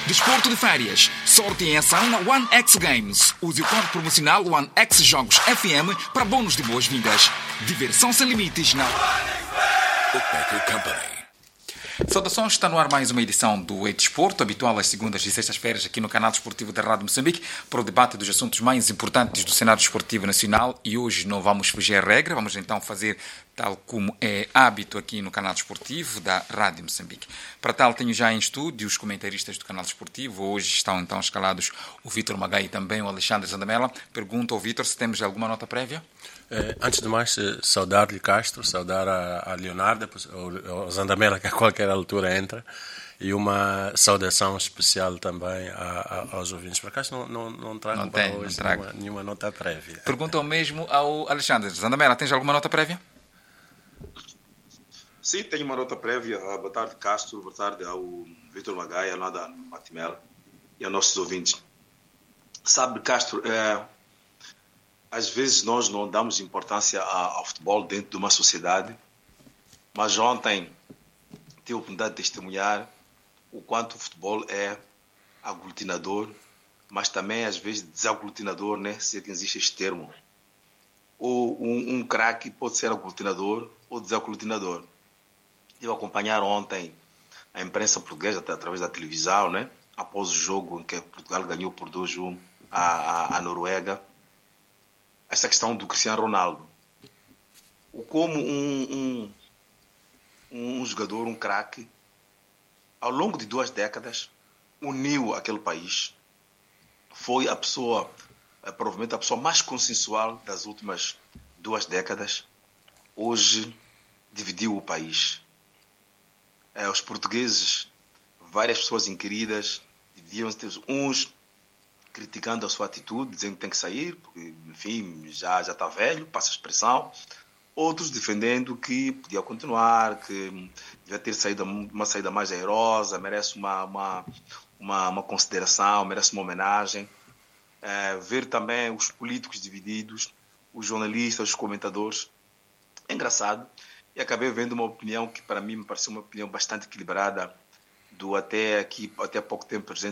Desporto de férias. Sorte em ação na One X Games. Use o código promocional One X Jogos FM para bônus de boas-vindas. Diversão sem limites na Bookmaker Company. Saudações, está no ar mais uma edição do E-Desporto, habitual às segundas e sextas-feiras aqui no canal desportivo da Rádio Moçambique, para o debate dos assuntos mais importantes do cenário desportivo nacional. E hoje não vamos fugir à regra, vamos então fazer tal como é hábito aqui no canal desportivo da Rádio Moçambique. Para tal, tenho já em estúdio os comentaristas do canal desportivo. Hoje estão então escalados o Vítor Magai e também o Alexandre Zandamela. Pergunto ao Vítor se temos alguma nota prévia. Antes de mais, saudar-lhe Castro, saudar a Leonardo, o Zandamela, que a qualquer altura entra, e uma saudação especial também aos ouvintes. Por acaso não trago para hoje nenhuma nota prévia. Pergunta ao mesmo ao Alexandre Zandamela, tens alguma nota prévia? Sim, tenho uma nota prévia. Boa tarde, Castro, boa tarde ao Vítor Magai, lá da Matimela, e aos nossos ouvintes. Sabe, Castro, às vezes nós não damos importância ao futebol dentro de uma sociedade, mas ontem tive a oportunidade de testemunhar o quanto o futebol é aglutinador, mas também às vezes desaglutinador, né? Se é que existe este termo. Ou um craque pode ser aglutinador ou desaglutinador. Eu acompanhar ontem a imprensa portuguesa através da televisão, né? Após o jogo em que Portugal ganhou por 2-1 a Noruega. Essa questão do Cristiano Ronaldo. Como um jogador, um craque, ao longo de 2 décadas, uniu aquele país. Foi a pessoa, provavelmente a pessoa mais consensual das últimas 2 décadas. Hoje dividiu o país. Os portugueses, várias pessoas inquiridas, dividiam-se, uns criticando a sua atitude, dizendo que tem que sair, porque, enfim, já está velho, passa a expressão. Outros defendendo que podia continuar, que devia ter uma saída mais airosa, merece uma consideração, merece uma homenagem. Ver também os políticos divididos, os jornalistas, os comentadores. É engraçado. E acabei vendo uma opinião que, para mim, me pareceu uma opinião bastante equilibrada do até pouco tempo presidente